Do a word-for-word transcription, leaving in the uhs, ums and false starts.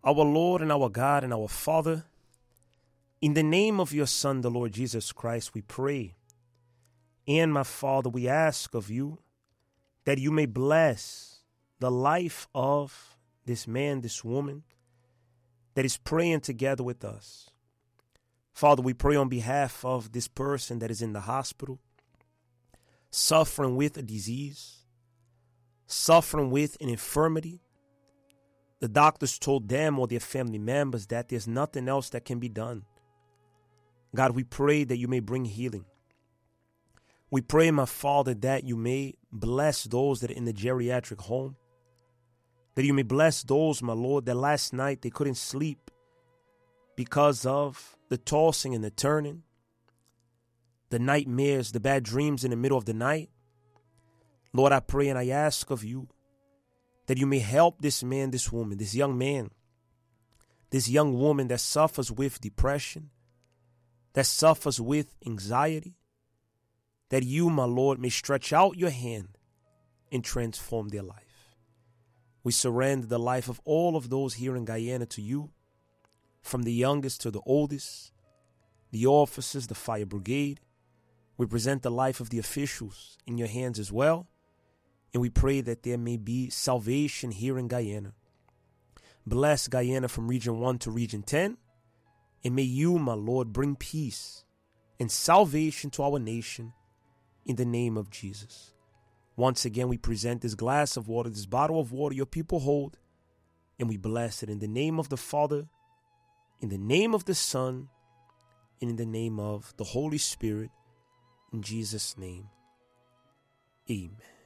Our Lord and our God and our Father, in the name of your Son, the Lord Jesus Christ, we pray. And my Father, we ask of you that you may bless the life of this man, this woman that is praying together with us. Father, we pray on behalf of this person that is in the hospital, suffering with a disease, suffering with an infirmity. The doctors told them or their family members that there's nothing else that can be done. God, we pray that you may bring healing. We pray, my Father, that you may bless those that are in the geriatric home, that you may bless those, my Lord, that last night they couldn't sleep because of the tossing and the turning, the nightmares, the bad dreams in the middle of the night. Lord, I pray and I ask of you that you may help this man, this woman, this young man, this young woman that suffers with depression, that suffers with anxiety, that you, my Lord, may stretch out your hand and transform their life. We surrender the life of all of those here in Guyana to you, from the youngest to the oldest, the officers, the fire brigade. We present the life of the officials in your hands as well. And we pray that there may be salvation here in Guyana. Bless Guyana from Region one to Region ten. And may you, my Lord, bring peace and salvation to our nation in the name of Jesus. Once again, we present this glass of water, this bottle of water your people hold, and we bless it in the name of the Father, in the name of the Son, and in the name of the Holy Spirit. In Jesus' name, amen.